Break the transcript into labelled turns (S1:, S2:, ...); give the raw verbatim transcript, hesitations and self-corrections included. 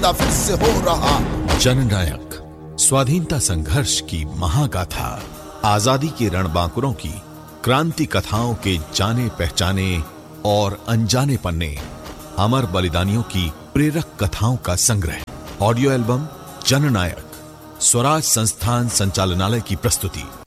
S1: जिंदा फिर से हो रहा।
S2: जननायक स्वाधीनता संघर्ष की महागाथा, आजादी के रणबांकुरों की क्रांति कथाओं के जाने पहचाने और अनजाने पन्ने, अमर बलिदानियों की प्रेरक कथाओं का संग्रह। ऑडियो एल्बम जननायक, स्वराज संस्थान संचालनालय की प्रस्तुति।